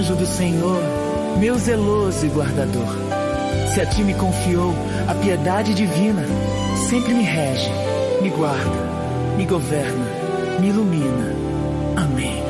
Anjo do Senhor, meu zeloso e guardador, se a ti me confiou a piedade divina, sempre me rege, me guarda, me governa, me ilumina. Amém.